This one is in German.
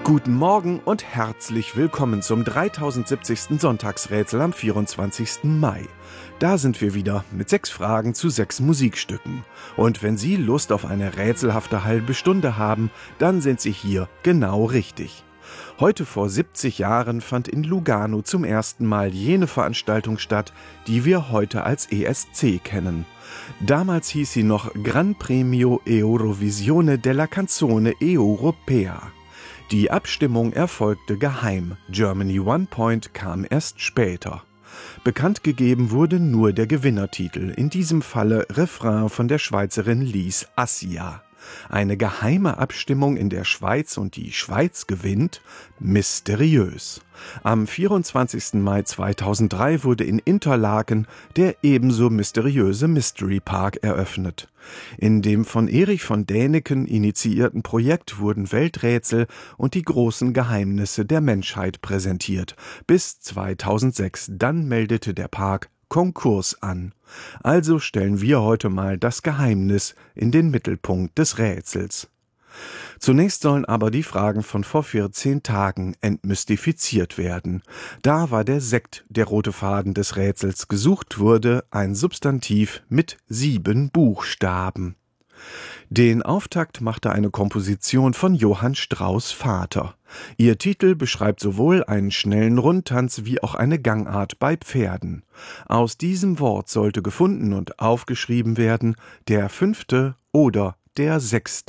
Guten Morgen und herzlich willkommen zum 3070. Sonntagsrätsel am 24. Mai. Da sind wir wieder mit 6 Fragen zu 6 Musikstücken. Und wenn Sie Lust auf eine rätselhafte halbe Stunde haben, dann sind Sie hier genau richtig. Heute vor 70 Jahren fand in Lugano zum ersten Mal jene Veranstaltung statt, die wir heute als ESC kennen. Damals hieß sie noch Gran Premio Eurovisione della Canzone Europea. Die Abstimmung erfolgte geheim. Germany One Point kam erst später. Bekannt gegeben wurde nur der Gewinnertitel, in diesem Falle Refrain von der Schweizerin Lise Assia. Eine geheime Abstimmung in der Schweiz und die Schweiz gewinnt? Mysteriös. Am 24. Mai 2003 wurde in Interlaken der ebenso mysteriöse Mystery Park eröffnet. In dem von Erich von Däniken initiierten Projekt wurden Welträtsel und die großen Geheimnisse der Menschheit präsentiert. Bis 2006, dann meldete der Park Konkurs an. Also stellen wir heute mal das Geheimnis in den Mittelpunkt des Rätsels. Zunächst sollen aber die Fragen von vor 14 Tagen entmystifiziert werden. Da war der Sekt der rote Faden des Rätsels. Gesucht wurde ein Substantiv mit 7 Buchstaben. Den Auftakt machte eine Komposition von Johann Strauss Vater. Ihr Titel beschreibt sowohl einen schnellen Rundtanz wie auch eine Gangart bei Pferden. Aus diesem Wort sollte gefunden und aufgeschrieben werden der 5. oder der 6.